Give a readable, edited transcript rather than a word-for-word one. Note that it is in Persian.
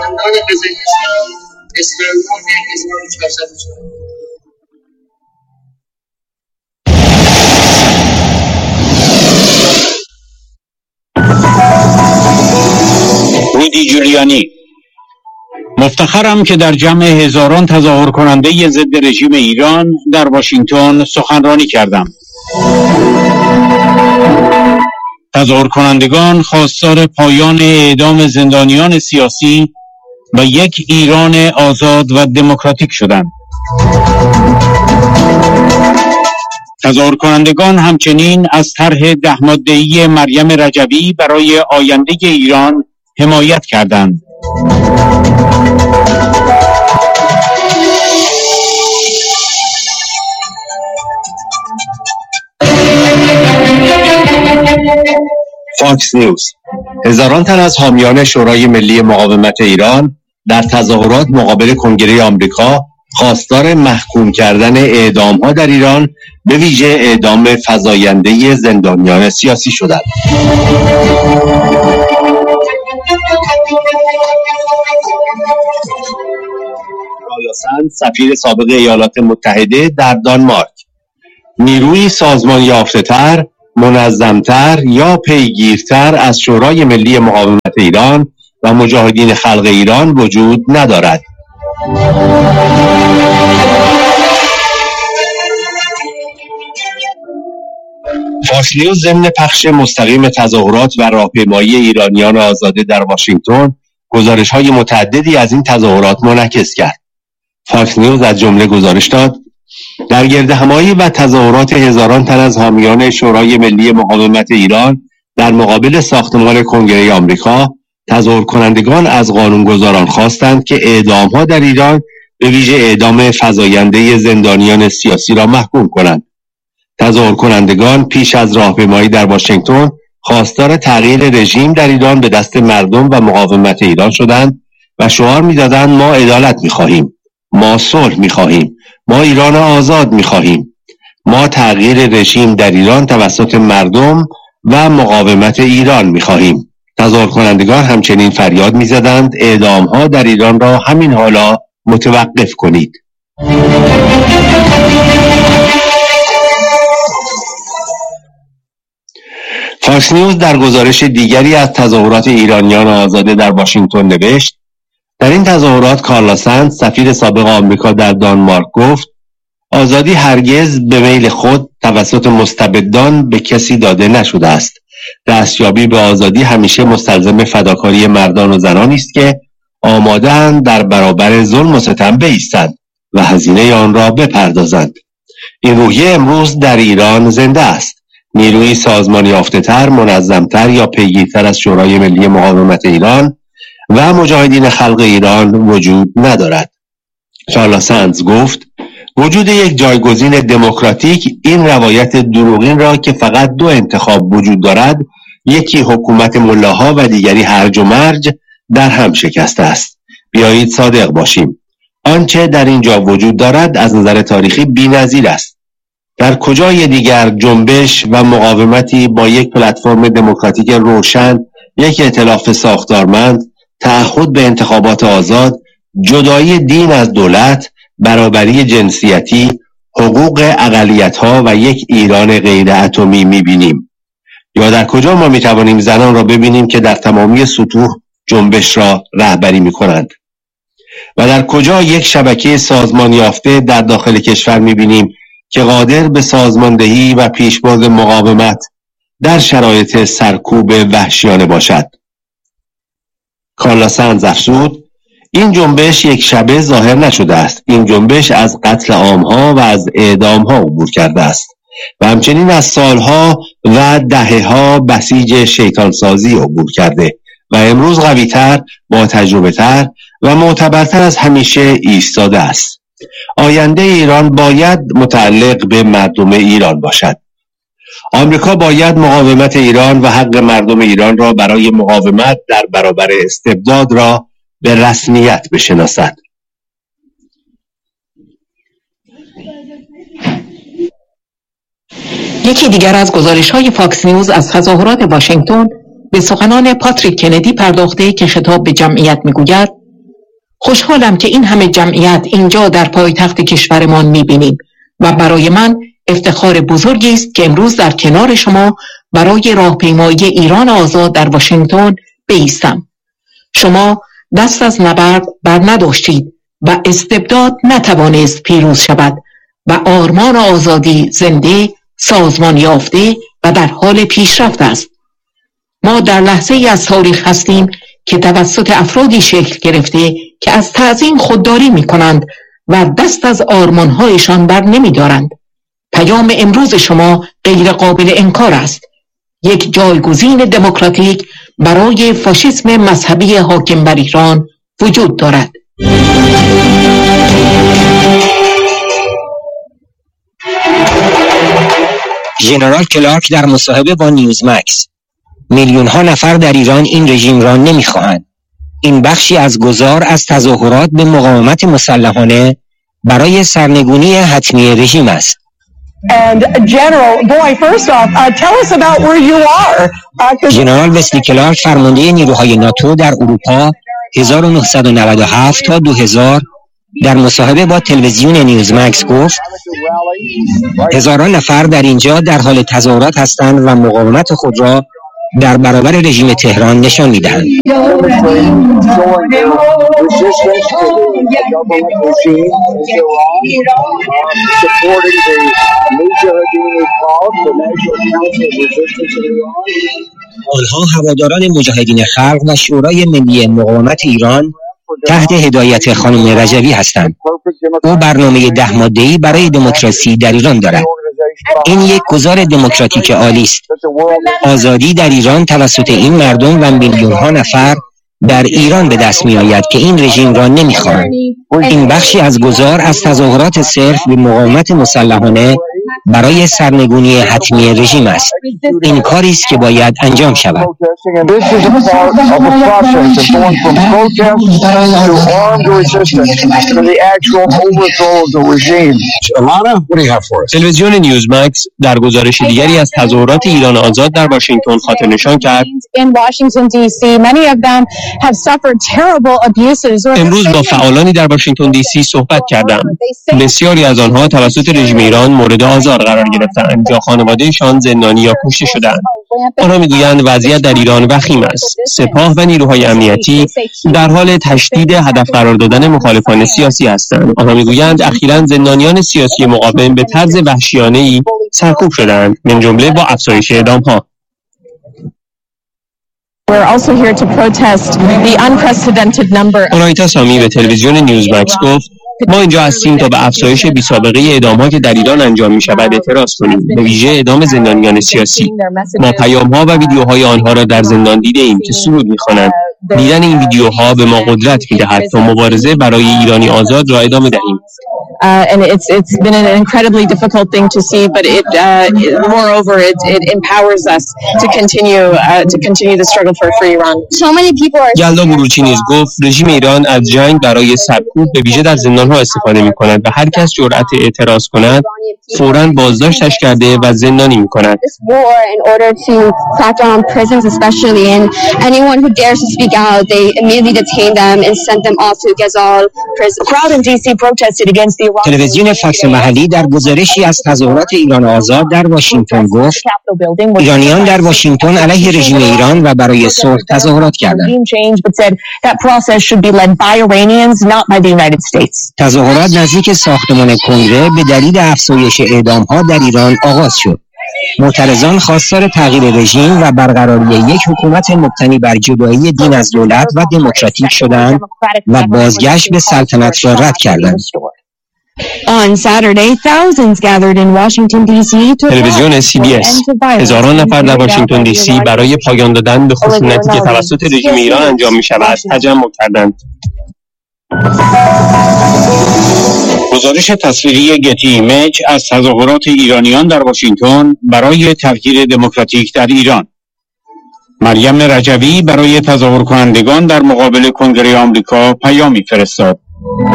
دانشمندان پزشکی اسفندماه 1404. رودی جولیانی: مفتخرم که در جمع هزاران تظاهر کننده ضد رژیم ایران در واشنگتن سخنرانی کردم. تظاهر کنندگان خواستار پایان اعدام زندانیان سیاسی و یک ایران آزاد و دموکراتیک شدند. تظاهر کنندگان همچنین از طرح 10 ماده‌ای مریم رجبی برای آینده ایران حمایت کردند. فاکس نیوز: هزاران تن از حامیان شورای ملی مقاومت ایران در تظاهرات مقابل کنگره آمریکا خواستار محکوم کردن اعدام‌ها در ایران، به ویژه اعدام فزاینده زندانیان سیاسی شدند. کارلسن، سفیر سابق ایالات متحده در دانمارک: نیروی سازمان یافته‌تر، منظمتر یا پیگیرتر از شورای ملی مقاومت ایران و مجاهدین خلق ایران وجود ندارد. فاکس نیوز ضمن پخش مستقیم تظاهرات و راهپیمایی ایرانیان آزاده در واشنگتن گزارش‌های متعددی از این تظاهرات منعکس کرد. فاکس نیوز از جمله گزارش داد: در گردهمایی و تظاهرات هزاران تن از حامیان شورای ملی مقاومت ایران در مقابل ساختمان کنگره آمریکا، تظاهر کنندگان از قانونگذاران خواستند که اعدام‌ها در ایران، به ویژه اعدام فزاینده زندانیان سیاسی را محکوم کنند. تظاهر کنندگان پیش از راهپیمایی در واشنگتن خواستار تغییر رژیم در ایران به دست مردم و مقاومت ایران شدند و شعار می‌دادند: ما عدالت می‌خواهیم، ما صلح می‌خواهیم، ما ایران آزاد می‌خواهیم، ما تغییر رژیم در ایران توسط مردم و مقاومت ایران می‌خواهیم. تظاهر کنندگان همچنین فریاد می‌زدند: اعدام‌ها در ایران را همین حالا متوقف کنید. فاکس نیوز در گزارش دیگری از تظاهرات ایرانیان آزاده در واشنگتن نوشت: در این تظاهرات کارلسن، سفیر سابق آمریکا در دانمارک، گفت: آزادی هرگز به میل خود توسط مستبدان به کسی داده نشده است. دستیابی به آزادی همیشه مستلزم فداکاری مردان و زنانی است که آماده‌اند در برابر ظلم و ستم بایستند و هزینه آن را بپردازند. این روحیه امروز در ایران زنده است. نیروی سازمان یافته‌تر، منظمتر یا پیگیرتر از شورای ملی مقاومت ایران و مجاهدین خلق ایران وجود ندارد. کارلسن گفت: وجود یک جایگزین دموکراتیک این روایت دروغین را که فقط 2 انتخاب وجود دارد، یکی حکومت ملاها و دیگری هرج و مرج، در هم شکسته است. بیایید صادق باشیم. آنچه در اینجا وجود دارد از نظر تاریخی بی‌نظیر است. در کجای دیگر جنبش و مقاومتی با یک پلتفرم دموکراتیک روشن، یک ائتلاف ساختارمند، تعهد به انتخابات آزاد، جدایی دین از دولت، برابری جنسیتی، حقوق اقلیت‌ها و یک ایران غیر اتمی می‌بینیم؟ یا در کجا ما می‌توانیم زنان را ببینیم که در تمامی سطوح جنبش را رهبری می‌کنند؟ و در کجا یک شبکه سازمان یافته در داخل کشور می‌بینیم که قادر به سازماندهی و پیشبرد مقاومت در شرایط سرکوب وحشیانه باشد؟ کارلسن افزود: این جنبش یک شبه ظاهر نشده است. این جنبش از قتل عامها و از اعدامها عبور کرده است و همچنین از سالها و دهه‌ها بسیج شیطانسازی عبور کرده و امروز قوی‌تر، با تجربه‌تر و معتبرتر از همیشه ایستاده است. آینده ایران باید متعلق به مردم ایران باشد. آمریکا باید مقاومت ایران و حق مردم ایران را برای مقاومت در برابر استبداد را به رسمیت بشناسد. یکی دیگر از گزارش‌های فاکس نیوز از تظاهرات واشنگتن به سخنان پاتریک کندی پرداخته که خطاب به جمعیت می‌گوید: خوشحالم که این همه جمعیت اینجا در پایتخت کشورمان می‌بینیم و برای من افتخار بزرگی است که امروز در کنار شما برای راهپیمایی ایران آزاد در واشنگتن بایستم. شما دست از نبرد بر نداشتید و استبداد نتوانست پیروز شود و آرمان آزادی زنده، سازمان یافته و در حال پیشرفت است. ما در لحظه ای از تاریخ هستیم که توسط افرادی شکل گرفته که از تعظیم خودداری می کنند و دست از آرمانهایشان بر نمی دارند. پیام امروز شما غیر قابل انکار است. یک جایگزین دموکراتیک برای فاشیسم مذهبی حاکم بر ایران وجود دارد. ژنرال کلارک در مصاحبه با نیوزمکس: میلیون ها نفر در ایران این رژیم را نمیخواهند. این بخشی از گذار از تظاهرات به مقاومت مسلحانه برای سرنگونی حتمی رژیم است. ژنرال وسلی کلارک، فرمانده نیروهای ناتو در اروپا 1997 تا 2000، در مصاحبه با تلویزیون نیوزمکس گفت: هزاران نفر در اینجا در حال تظاهرات هستند و مقاومت خود را در برابر رژیم تهران نشان می‌دهند. آنها هواداران مجاهدین خلق و شورای ملی مقاومت ایران تحت هدایت خانم رجوی هستند. او برنامه 10 ماده‌ای برای دموکراسی در ایران دارد. این یک گذار دموکراتیک عالی است. آزادی در ایران توسط این مردم و میلیون ها نفر در ایران به دست می آید که این رژیم را نمی خواهند. این بخشی از گذار از تظاهرات صرف به مقاومت مسلحانه برای سرنگونی حتمی رژیم است. این کاری است که باید انجام شود. تلویزیون نیوزمکس در گزارش دیگری از تظاهرات ایران آزاد در واشنگتن خاطرنشان کرد: امروز با فعالانی در واشنگتن دی سی صحبت کردم. بسیاری از آنها توسط رژیم ایران مورد آزار قرار گرفتند یا خانوادهشان زندانی یا کشته شدند. آنها میگویند وضعیت در ایران وخیم است. سپاه و نیروهای امنیتی در حال تشدید هدف قرار دادن مخالفان سیاسی هستند. آنها میگویند اخیراً زندانیان سیاسی مقاوم به طرز وحشیانه‌ای سرکوب شدند، من جمله با افزایش اعدام‌ها. آنایتا سامی به تلویزیون نیوزمکس گفت: ما اینجا هستیم تا به افزایش بی‌سابقه اعدام‌ها که در ایران انجام می‌شود اعتراض کنیم، به ویژه اعدام زندانیان سیاسی. ما پیام‌ها و ویدیوهای آنها را در زندان دیده‌ایم که سرود می‌خوانند. دیدن این ویدیوها به ما قدرت می‌دهد تا مبارزه برای ایرانی آزاد را ادامه دهیم. And it's been an incredibly difficult thing to see, but moreover it empowers us to continue the struggle for a free Iran. So many people are. یلدا بروچی نیز گفت رژیم ایران از جنگ برای سرکوب به ویژه در زندان‌ها استفاده می‌کند و هر کس جرأت اعتراض کند فوراً بازداشتش کرده و زندانی می‌کند. This war in order to crack down on prisons especially, and anyone who dares to speak out, they immediately detain them and send them off to Gazal prison. A crowd in DC protested against the Iran. تلویزیون فاکس محلی در گزارشی از تظاهرات ایران آزاد در واشنگتن گفت: ایرانیان در واشنگتن علیه رژیم ایران و برای صلح تظاهرات کردند. تظاهرات نزدیک ساختمان کنگره به دلیل افزایش اعدام‌ها در ایران آغاز شد. معترضان خواستار تغییر رژیم و برقراری یک حکومت مبتنی بر جدایی دین از دولت و دموکراتیک شدند و بازگشت به سلطنت را رد کردند. On Saturday, thousands gathered in Washington D.C. تلویزیون CBS: هزاران نفر در واشنگتن دی سی برای پایان دادن به خشونتی که توسط رژیم ایران انجام می شود تجمع کردند. گزارش تصویری گتی ایمیج از تظاهرات ایرانیان در واشنگتن برای تغییر دموکراتیک در ایران. مریم رجوی برای تظاهر کنندگان در مقابل کنگره آمریکا پیامی فرستاد.